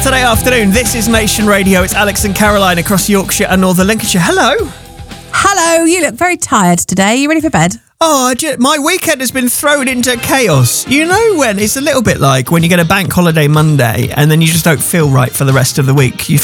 Saturday afternoon. This is Nation Radio. It's Alex and Caroline across Yorkshire and Northern Lincolnshire. Hello. Hello, you look very tired today. You ready for bed? Oh, my weekend has been thrown into chaos. You know when it's a little bit like when you get a bank holiday Monday and then you just don't feel right for the rest of the week. You